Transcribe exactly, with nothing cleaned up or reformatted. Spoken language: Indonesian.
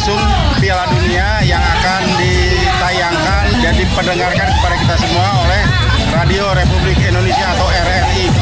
langsung Piala Dunia yang akan ditayangkan dan diperdengarkan kepada kita semua oleh Radio Republik Indonesia atau